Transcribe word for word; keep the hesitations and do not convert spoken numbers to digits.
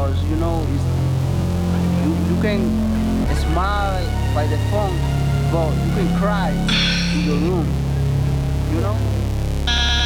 because you know it's, you you can smile by the phone, but you can cry in your room. You know.